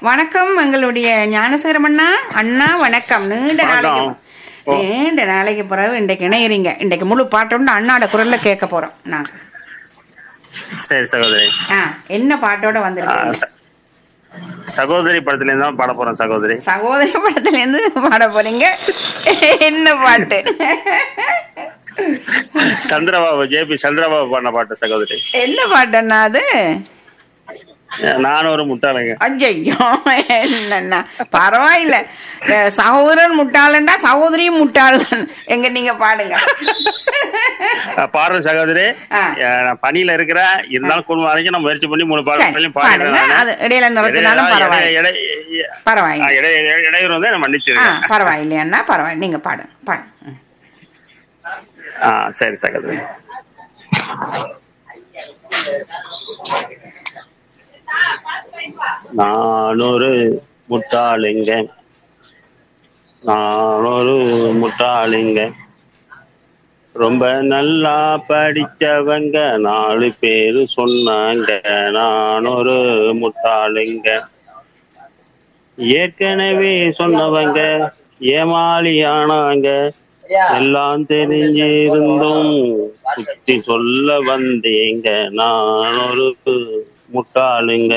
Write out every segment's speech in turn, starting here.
வணக்கம் எங்களுடைய ஞானசேகரம் அண்ணா. அண்ணா வணக்கம். நீண்ட நாளைக்கு பிறகு இன்றைக்கு இணையறீங்க. இன்றைக்கு முழு பாட்டோட அண்ணாட குரல்ல கேட்க போறோம் நாங்க. சரி சகோதரி. என்ன பாட்டோட வந்திருக்கீங்க? சகோதரி படத்துல இருந்து தான் பாட போறோம் சகோதரி. சகோதரி படத்துல இருந்து பாட போறீங்க. என்ன பாட்டு? சந்திரபாபு, ஜேபி சந்திரபாபு பாடின பாட்டு சகோதரி. என்ன பாட்டுன்னா அது? நான் ஒரு முட்டாளைங்க. ஐயோ என்னன்னா பரவாயில்ல. சகோதரன் முட்டாளண்டா சகோதரியும் முட்டாள். எங்க நீங்க பாடுங்க. பாடுற சகோதரி. நான் பணியில இருக்கிறேன், இருந்தாலும் குடும்பம் வரைக்கும் நான் முயற்சி பண்ணி 3 பாடுங்க. அது இடையில நிறுத்தினாலும் பரவாயில்ல. இடையூறு வந்து நான் மன்னிச்சிருக்கேன். பரவாயில்லையா? பரவாயில்ல, நீங்க பாடுங்க பாடுங்க. சரி சகோதரி. நான் ஒரு முட்டாளுங்க, நான் ஒரு முட்டாளுங்க, ரொம்ப நல்லா படிச்சவங்க 4 பேரு சொன்னாங்க. நான் ஒரு முட்டாளுங்க, ஏற்கனவே சொன்னவங்க ஏமாளி ஆனாங்க. எல்லாம் தெரிஞ்சிருந்தும் சுத்தி சொல்ல வந்தேங்க. நான் ஒரு முட்டாளுங்க.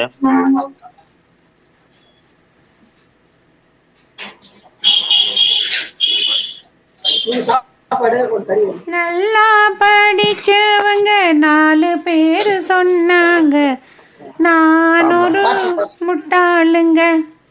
நல்லா படிச்சவங்க 4 பேரு சொன்னாங்க. நான் ஒரு முட்டாளுங்க.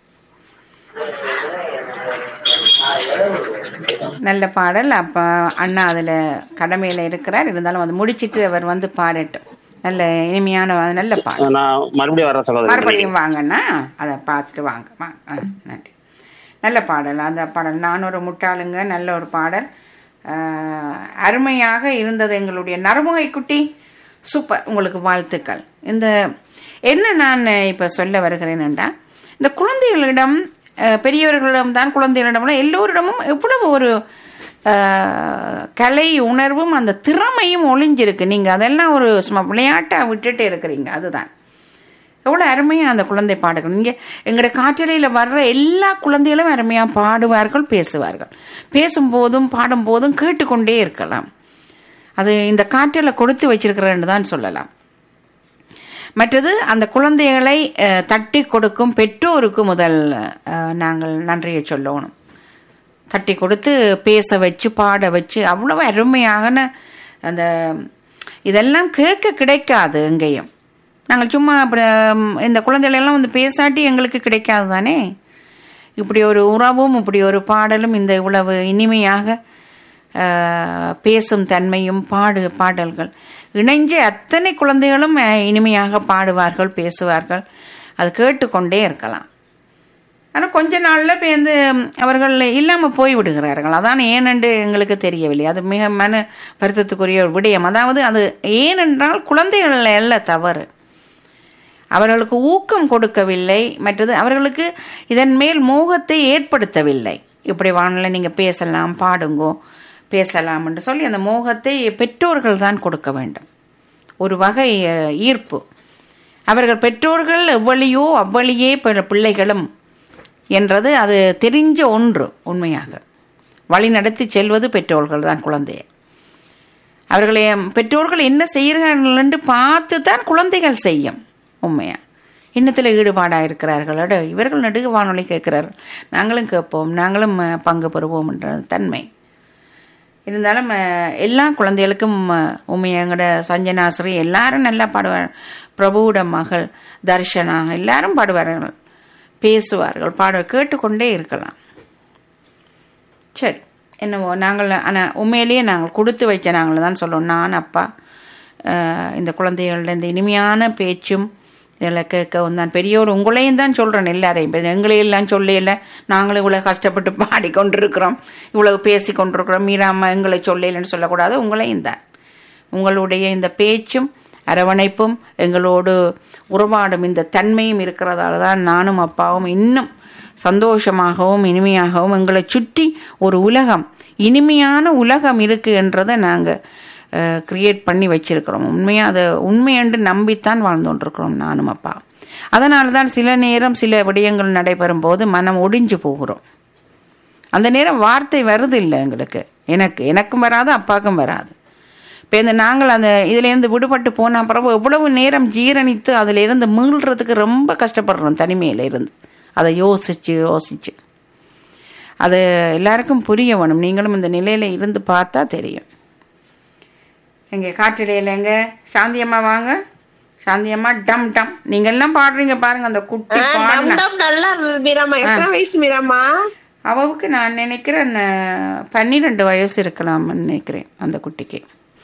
நல்ல பாடல். அப்ப அண்ணா அதுல கடமையில இருக்கிறார். இருந்தாலும் அது முடிச்சிட்டு அவர் வந்து பாடட்டும். நல்ல இனிமையான நல்ல பாடல். மறுபடியும் வாங்கன்னா அதை பார்த்துட்டு வாங்க. நன்றி. நல்ல பாடல் அந்த பாடல். நான் ஒரு முட்டாளுங்க நல்ல ஒரு பாடல். அருமையாக இருந்தது. எங்களுடைய நறுமுகை குட்டி சூப்பர். உங்களுக்கு வாழ்த்துக்கள். இந்த என்ன நான் இப்போ சொல்ல வருகிறேன்டா, இந்த குழந்தைகளிடம் பெரியவர்களிடம் தான் குழந்தைகளிடம் எல்லோரிடமும் எவ்வளவு ஒரு கலை உணர்வும் அந்த திறமையும் ஒளிஞ்சிருக்கு. நீங்கள் அதெல்லாம் ஒரு சும்மா விளையாட்டாக விட்டுட்டு இருக்கிறீங்க. அதுதான் எவ்வளோ அருமையாக அந்த குழந்தை பாடுகள். இங்கே எங்களுடைய காற்றலையில் வர்ற எல்லா குழந்தைகளும் அருமையாக பாடுவார்கள், பேசுவார்கள். பேசும்போதும் பாடும்போதும் கேட்டுக்கொண்டே இருக்கலாம். அது இந்த காற்றலை கொடுத்து வச்சிருக்கிறேன்னு தான் சொல்லலாம். மற்றது அந்த குழந்தைகளை தட்டி கொடுக்கும் பெற்றோருக்கு முதல் நாங்கள் நன்றியை சொல்லணும். தட்டி கொடுத்து பேச வச்சு பாட வச்சு அவ்வளவு அருமையான அந்த இதெல்லாம் கேட்க கிடைக்காது எங்கேயும். நாங்கள் சும்மா இந்த குழந்தைகளெல்லாம் வந்து பேசாட்டி எங்களுக்கு கிடைக்காது தானே. இப்படி ஒரு உறவும் இப்படி ஒரு பாடலும் இந்த இவ்வளவு இனிமையாக பேசும் தன்மையும் பாடல்கள் இணைஞ்சு அத்தனை குழந்தைகளும் இனிமையாக பாடுவார்கள், பேசுவார்கள். அது கேட்டுக்கொண்டே இருக்கலாம். ஆனால் கொஞ்ச நாளில் பேருந்து அவர்கள் இல்லாமல் போய்விடுகிறார்கள். அதான் ஏனென்று எங்களுக்கு தெரியவில்லை. அது மிக மன வருத்தத்துக்குரிய ஒரு விடயம். அதாவது அது ஏனென்றால் குழந்தைகள் அல்ல தவறு, அவர்களுக்கு ஊக்கம் கொடுக்கவில்லை. மற்றது அவர்களுக்கு இதன் மேல் மோகத்தை ஏற்படுத்தவில்லை. இப்படி வானல நீங்கள் பேசலாம், பாடுங்கோ, பேசலாம் என்று சொல்லி அந்த மோகத்தை பெற்றோர்கள் தான் கொடுக்க வேண்டும். ஒரு வகை ஈர்ப்பு. அவர்கள் பெற்றோர்கள் எவ்வளியோ அவ்வளியே பிள்ளைகளும் என்றது அது தெரிஞ்ச ஒன்று. உண்மையாக வழி நடத்தி செல்வது பெற்றோர்கள் தான் குழந்தைய. அவர்களை பெற்றோர்கள் என்ன செய்கிறார்கள் என்று பார்த்து தான் குழந்தைகள் செய்யும். உண்மையா இன்னத்தில் ஈடுபாடாக இருக்கிறார்கள். இவர்கள் நடுகு வானொலி கேட்கிறார்கள், நாங்களும் கேட்போம், நாங்களும் பங்கு பெறுவோம் என்ற தன்மை இருந்தாலும் எல்லா குழந்தைகளுக்கும் உண்மையங்கட சஞ்சனாஸ்ரீ எல்லாரும் நல்லா பாடுவார். பிரபுவோட மகள் தர்ஷனா எல்லாரும் பாடுவார்கள், பேசுவார்கள், கேட்டுக்கொண்டே இருக்கலாம். சரி, என்னவோ நாங்கள் ஆனால் உண்மையிலேயே நாங்கள் கொடுத்து வச்ச நாங்கள் தான் சொல்லணும். நான் அப்பா இந்த குழந்தைகளோட இந்த இனிமையான பேச்சும் இதெல்லாம் கேட்கவும் தான் பெரியோர் உங்களையும் தான் சொல்கிறேன். எல்லாரையும் எங்களையெல்லாம் சொல்லல. நாங்களும் இவ்வளோ கஷ்டப்பட்டு பாடிக்கொண்டிருக்கிறோம், இவ்வளவு பேசி கொண்டிருக்கிறோம். மீராம்மா எங்களை சொல்லலைன்னு சொல்லக்கூடாது, உங்களையும் தான். உங்களுடைய இந்த பேச்சும் அரவணைப்பும் எங்களோடு உறவாடும் இந்த தன்மையும் இருக்கிறதால தான் நானும் அப்பாவும் இன்னும் சந்தோஷமாகவும் இனிமையாகவும் எங்களை சுற்றி ஒரு உலகம், இனிமையான உலகம் இருக்குது என்றதை நாங்கள் கிரியேட் பண்ணி வச்சிருக்கிறோம். உண்மையாக அதை உண்மையென்று நம்பித்தான் வாழ்ந்து கொண்டிருக்கிறோம் நானும் அப்பா. அதனால தான் சில நேரம் சில விடயங்கள் நடைபெறும் போது மனம் ஒடிஞ்சு போகிறோம். அந்த நேரம் வார்த்தை வருது இல்லை எங்களுக்கு, எனக்கும் வராது, அப்பாவுக்கும் வராது. இப்போ இந்த நாங்கள் அந்த இதுலேருந்து விடுபட்டு போன பிறகு எவ்வளவு நேரம் ஜீரணித்து அதிலிருந்து மீள்றதுக்கு ரொம்ப கஷ்டப்படுறோம் தனிமையில் இருந்து. அதை யோசிச்சு அது எல்லாருக்கும் புரிய வேணும். நீங்களும் இந்த நிலையில் இருந்து பார்த்தா தெரியும். எங்கே காற்றிலையில் எங்க சாந்தியம்மா வாங்க. சாந்தியம்மா டம் டம் நீங்க எல்லாம் பாடுறீங்க பாருங்க. அந்த குட்டி மீராமா அவவுக்கு நான் நினைக்கிறேன் 12 வயசு இருக்கலாம்னு நினைக்கிறேன் அந்த குட்டிக்கு.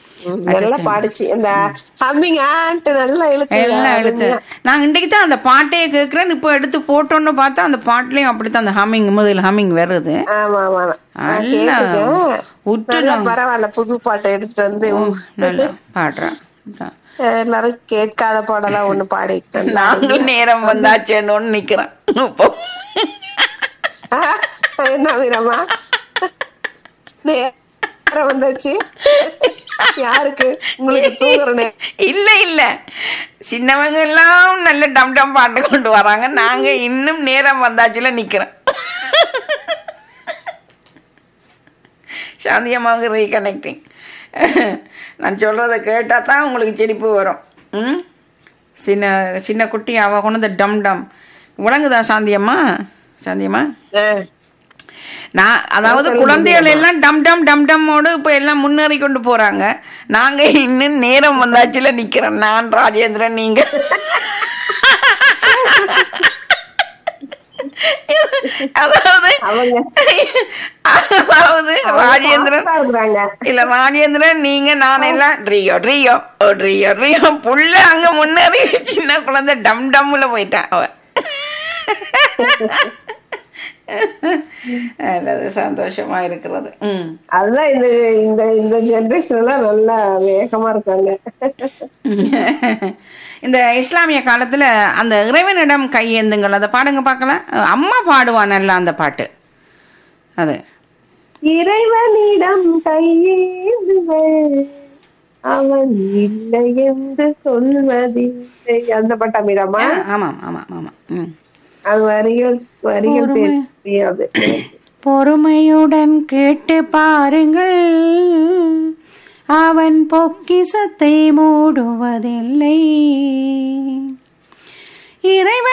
நான் இன்றைக்கு தான் அந்த பாட்டையே கேட்கிறேன். இப்ப எடுத்து போட்டோன்னு பார்த்தா அந்த பாட்டுலயும் அப்படித்தான் அந்த ஹம்மிங் முதல் ஹம்மிங் வருது. பரவாயில்ல, புது பாட்டை எடுத்துட்டு வந்து நல்லா பாடுறேன். எல்லாரும் கேட்காத பாடலாம் ஒண்ணு பாடிட்டேன். நாங்களும் நேரம் வந்தாச்சேன்னு நிக்கிறேன். என்ன வீரமா நேரம் வந்தாச்சு? யாருக்கு? உங்களுக்கு தூங்குறனே? இல்ல சின்னவங்க எல்லாம் நல்ல டம் டம் பாட்டு கொண்டு வராங்க. நாங்க இன்னும் நேரம் வந்தாச்சுல நிக்கிறோம். சாந்தியம்மாவுக்கு ரீகனெக்டிங். நான் சொல்றதை கேட்டா தான் உங்களுக்கு சிரிப்பு வரும். சின்ன குட்டி அவ கொண்டு டம் டம் விளங்குதா சாந்தியம்மா? நான் அதாவது குழந்தைகள் எல்லாம் டம் டம் டம் டம்மோடு இப்ப எல்லாம் முன்னேறி கொண்டு போறாங்க. நாங்க இன்னும் நேரம் வந்தாச்சுல நிக்கிறோம். நான் ராஜேந்திரன், நீங்க அதாவது ராஜேந்திரன் நீங்க நான் எல்லாம் ட்ரியோ ட்ரியோ ட்ரியோ ட்ரியோ புள்ள அங்க முன்னேறி சின்ன குழந்தை டம் டம்ல போயிட்டான் அவ. சந்தோஷமா இருக்கிறது. அதுதான் இந்த ஜெனரேஷன்ல நல்லா வேகமா இருக்காங்க. இந்த இஸ்லாமிய காலத்துல அந்த இறைவனிடம் கையேந்துங்கள் அதை பாடுங்க பார்க்கலாம். அம்மா பாடுவானல்ல அந்த பாட்டு. அது இறைவனிடம் கையேந்துங்கள் அவன் இல்லை என்று சொல்வதில்லை. அந்த பாட்டா மீராமா? ஆமாம் ஆமாம் ஆமாம். அது வரிகள் தெரியாது. பொறுமையுடன் கேட்டு பாருங்கள், அவன் பொக்கிசத்தை மூடுவதில்லை. இறைவன்